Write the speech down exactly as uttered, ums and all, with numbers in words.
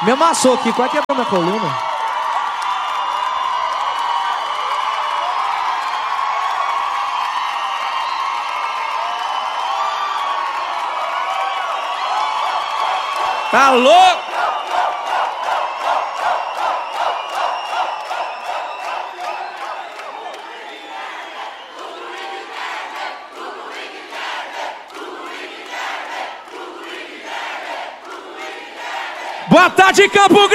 Me amassou aqui, quase quebrou minha coluna. Tá louco? Boa tarde, Campo Grande!